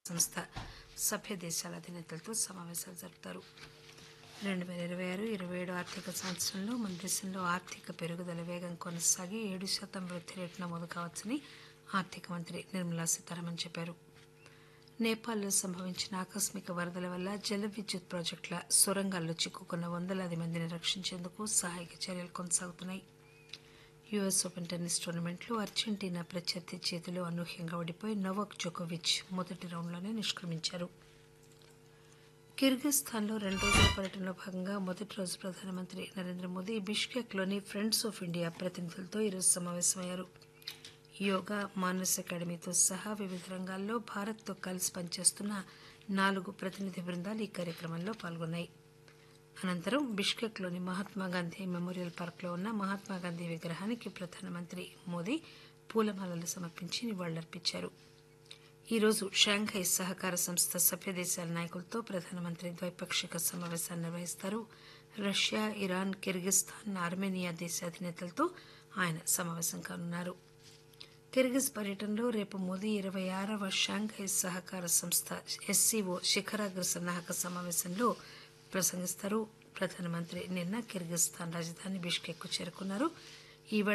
సంస్థ సభ్య దేశాల అధినేతలతో సమావేశాలు జరుపుతారు. 2026-27 ఆర్థిక సంవత్సరంలో మన దేశంలో ఆర్థిక పెరుగుదల వేగం కొనసాగి 7% వృద్ధి రేటు నమోదు కావచ్చని ఆర్థిక మంత్రి నిర్మలా సీతారామన్ చెప్పారు. నేపాల్లో సంభవించిన ఆకస్మిక వరదల వల్ల జల విద్యుత్ ప్రాజెక్టుల సొరంగాల్లో చిక్కుకున్న వందలాది మందిని రక్షించేందుకు సహాయక చర్యలు కొనసాగుతున్నాయి. యుఎస్ ఓపెన్ టెన్నిస్ టోర్నమెంట్లో అర్జెంటీనా ప్రత్యర్థి చేతిలో అనూహ్యంగా ఓడిపోయి నోవాక్ జోకోవిచ్ మొదటి రౌండ్లోనే నిష్క్రమించారు. కిర్గిస్థాన్లో 2 రోజుల పర్యటనలో భాగంగా మొదటి రోజు ప్రధానమంత్రి Narendra Modi బిష్కెక్లోని friends of India ప్రతినిధులతో ఈరోజు సమావేశమయ్యారు. యోగా, మానస్ అకాడమీతో సహా వివిధ రంగాల్లో భారత్తో కలిసి పనిచేస్తున్న 4 ప్రతినిధి బృందాలు ఈ కార్యక్రమంలో పాల్గొన్నాయి. అనంతరం బిష్కెక్లోని మహాత్మాగాంధీ మెమోరియల్ పార్క్లో ఉన్న మహాత్మాగాంధీ విగ్రహానికి ప్రధానమంత్రి మోదీ పూలమాలలు సమర్పించి నివాళులర్పించారు. ఈరోజు షాంఘై సహకార సంస్థ సభ్య దేశాల నాయకులతో ప్రధానమంత్రి ద్వైపాక్షిక సమావేశాన్ని నిర్వహిస్తారు. రష్యా, ఇరాన్, కిర్గిస్థాన్, ఆర్మేనియా దేశ అధినేతలతో ఆయన సమావేశం కానున్నారు. కిర్గిజ్ పర్యటనలో రేపు మోదీ 26వ షాంఘై సహకార సంస్థ ఎస్సీఓ శిఖరాగ్ర సన్నాహక సమావేశంలో ప్రసంగిస్తారు. ప్రధానమంత్రి నిన్న కిర్గిస్థాన్ రాజధాని బిష్కెక్ కు చేరుకున్నారు.